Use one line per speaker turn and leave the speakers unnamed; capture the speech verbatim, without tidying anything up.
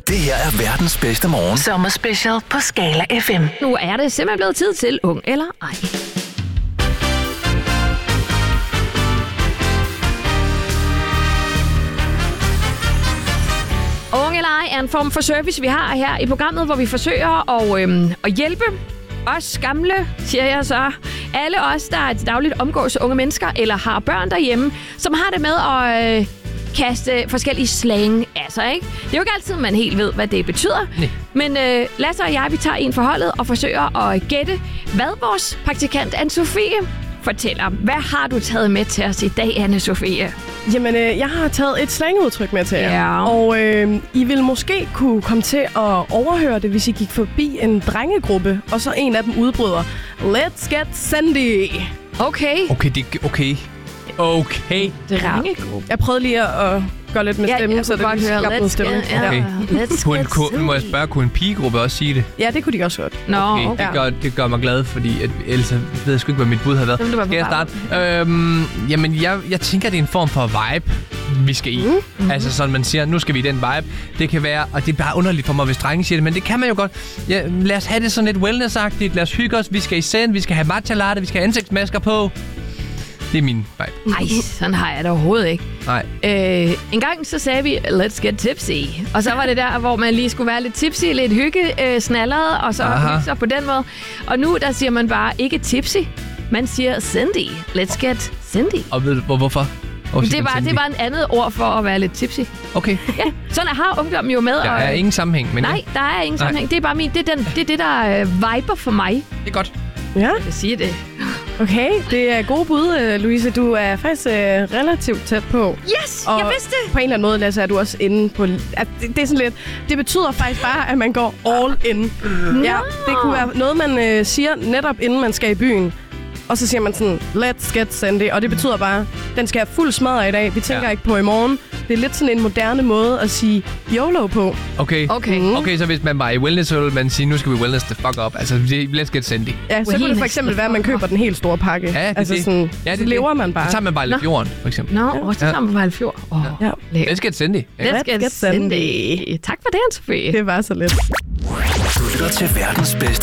Det her er verdens bedste morgen.
Sommerspecial på Skala F M.
Nu er det simpelthen blevet tid til Ung eller Ej. Ung eller Ej er en form for service, vi har her i programmet, hvor vi forsøger at, øhm, at hjælpe os gamle, siger jeg så. Alle os, der til dagligt omgås unge mennesker, eller har børn derhjemme, som har det med at øh, kaste forskellige slang af sig, ikke? Det er jo ikke altid, man helt ved, hvad det betyder. Nej. Men øh, Lasse og jeg, vi tager en for holdet og forsøger at gætte, hvad vores praktikant Anne-Sophie fortæller. Hvad har du taget med til os i dag, Anne-Sophie?
Jamen, øh, jeg har taget et slangudtryk med til jer.
Ja.
Og øh, I vil måske kunne komme til at overhøre det, hvis I gik forbi en drengegruppe, og så en af dem udbryder, "Let's get Sandy."
Okay.
Okay, det okay. Okay.
Drengegruppe.
Jeg prøvede lige at gøre lidt med stemmen,
ja,
så det
godt høre.
skabte noget
Let's
stemme.
get, ja.
Okay.
Let's
Kunne,
get
kunne, må jeg spørge, kunne en pigegruppe også sige det?
Ja, det kunne de også godt.
Nå,
Okay,
okay.
det, gør, det gør mig glad, fordi at, ellers ved jeg sgu ikke, hvad mit bud har været.
Så vil du være på
Skal jeg starte? Øhm, jamen, jeg, jeg tænker, det er en form for vibe, vi skal i. Mm. Altså sådan, man siger, nu skal vi i den vibe. Det kan være, og det er bare underligt for mig, hvis drenge siger det, men det kan man jo godt. Ja, lad os have det sådan lidt wellness-agtigt. Lad os hygge os. Vi skal i send, vi skal have matcha latte, vi skal have ansigtsmasker på. Det er min vibe.
Nej, sådan har jeg det overhovedet ikke.
Nej.
Øh, en gang så sagde vi, let's get tipsy. Og så var det der, hvor man lige skulle være lidt tipsy, lidt hygge, øh, snallerede, og så hygge sig på den måde. Og nu, der siger man bare ikke tipsy. Man siger Cindy. Let's get Cindy.
Og ved du hvor, hvorfor? Hvorfor
Det
siger
er,
man
bare, det
Cindy?
er bare en andet ord for at være lidt tipsy.
Okay.
Ja, sådan har ungdommen jo med.
Der
og,
er ingen sammenhæng, men
Nej, der er ingen
Nej.
sammenhæng. Det er bare min, det er, den, det, er det, der øh, viber for mig.
det er godt.
Ja,
Jeg vil sige det.
okay. Det er gode bud, øh, Louise. Du er faktisk øh, relativt tæt på.
Yes,
Og
jeg vidste det.
på en eller anden måde, Lasse, er du også inde på... At det, det er sådan lidt... Det betyder faktisk bare, at man går all in. Ja, det kunne være noget, man øh, siger netop inden man skal i byen. Og så siger man sådan, let's get Sandy. Og det betyder bare, den skal have fuld smadret i dag. Vi tænker
Ja.
ikke på i morgen. Det er lidt sådan en moderne måde at sige YOLO på.
Okay.
Okay.
Mm.
Okay, så hvis man var i wellness, så ville man sige, nu skal vi wellness the fuck up. Altså, let's get Sandy.
Ja, så kunne det for
Wellness.
eksempel være, at man køber den helt store pakke.
Ja, det er
altså
det.
sådan,
Ja, det
så
er
lever
det.
man bare.
Så tager man bare lidt
Nå.
jorden, for eksempel.
Nå, og så
Ja.
sammen på Vejlefjord. Åh,
Ja.
lækkert.
Let's get Sandy. Ja.
Let's get
get Sandy.
Cindy. Tak for det, Anne-Sophie.
Det var så lidt.
Du lytter til verdens bedste